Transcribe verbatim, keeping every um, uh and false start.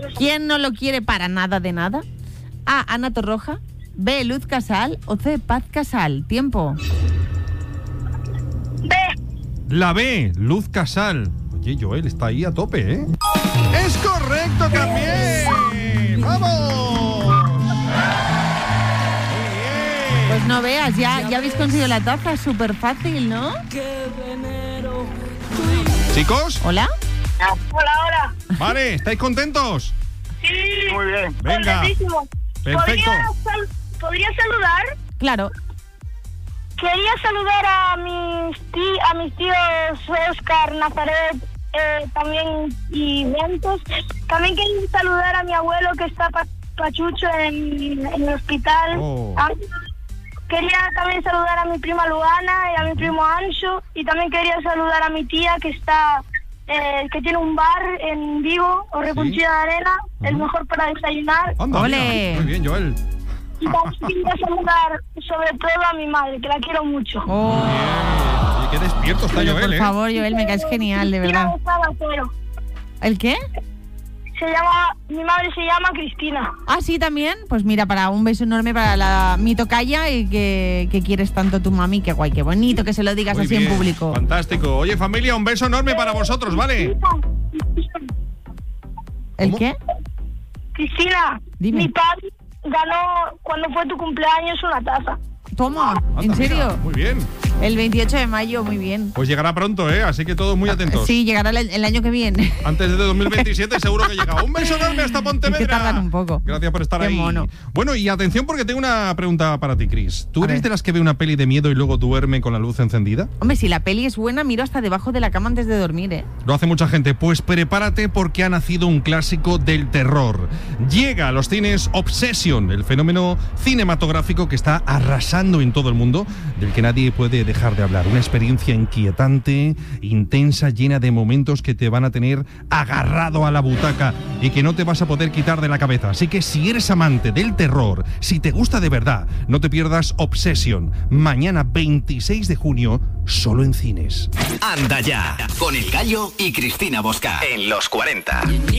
¿Quién no lo quiere para nada de nada? A. Ana Torroja. B. Luz Casal. O C. Paz Casal. Tiempo. B. La B, Luz Casal. Oye, Joel está ahí a tope, ¿eh? ¡Es correcto también! ¡Vamos! Pues no veas, ya, ya habéis conseguido la taza. Es súper fácil, ¿no? Chicos. ¿Hola? Hola, hola. Vale, ¿estáis contentos? Sí, muy bien. Venga. Contentísimo. Perfecto. ¿Podría, sal- ¿Podría saludar? Claro. Quería saludar a mis, tí- a mis tíos Oscar, Nazaret, eh, también y Ventos. También quería saludar a mi abuelo que está pa- pachucho en, en el hospital. Oh. Ah, quería también saludar a mi prima Luana y a mi primo Ancho. Y también quería saludar a mi tía que está... Eh, que tiene un bar en Vigo, o Reconchida de Arena, el Ujú. mejor para desayunar. Anda, ¡Ole! mira. Muy bien, Joel. Y también quería saludar sobre todo a mi madre, que la quiero mucho. Oh, Oye, qué despierto está pero Joel, por ¿eh? favor, Joel, me caes genial, de verdad. Cristina Gonzalo. ¿El qué? Se llama, mi madre se llama Cristina. Ah, sí, también. Pues mira, para un beso enorme para la mi tocaya y que, que quieres tanto tu mami. Qué guay, qué bonito que se lo digas Muy así bien, en público. Fantástico. Oye, familia, un beso enorme para vosotros, ¿vale? ¿El ¿Cómo? qué? Cristina, Dime. mi padre ganó cuando fue tu cumpleaños una taza. Toma, Anda, ¿en serio? mira, muy bien. El veintiocho de mayo, muy bien. Pues llegará pronto, ¿eh? Así que todos muy atentos. Sí, llegará el, el año que viene. Antes de dos mil veintisiete seguro que llega. Un beso enorme hasta Pontevedra. Es que tardan un poco. Gracias por estar Qué ahí. mono. Bueno, y atención porque tengo una pregunta para ti, Chris. ¿Tú A eres ver. de las que ve una peli de miedo y luego duerme con la luz encendida? Hombre, si la peli es buena, miro hasta debajo de la cama antes de dormir, ¿eh? Lo hace mucha gente. Pues prepárate porque ha nacido un clásico del terror. Llega a los cines Obsession, el fenómeno cinematográfico que está arrasando en todo el mundo, del que nadie puede dejar de hablar. Una experiencia inquietante, intensa, llena de momentos que te van a tener agarrado a la butaca y que no te vas a poder quitar de la cabeza. Así que si eres amante del terror, si te gusta de verdad, no te pierdas Obsession. Mañana veintiséis de junio, solo en cines. Anda ya, con El Gallo y Cristina Bosca en los cuarenta.